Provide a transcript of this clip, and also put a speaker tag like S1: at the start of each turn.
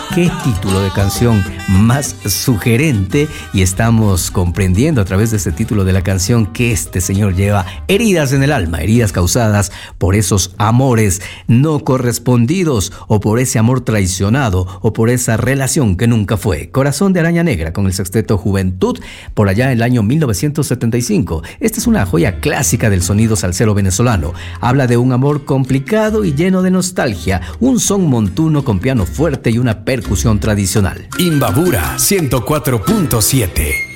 S1: Qué título de canción más sugerente, y estamos comprendiendo a través de este título de la canción que este señor lleva heridas en el alma, heridas causadas por esos amores no correspondidos o por ese amor traicionado o por esa relación que nunca fue. Corazón de Araña Negra con el sexteto Juventud por allá en el año 1975. Esta es una joya clásica del sonido salsero venezolano. Habla de un amor complicado y lleno de nostalgia, un son montuno con piano fuerte y una percusión tradicional.
S2: Imbabura 104.7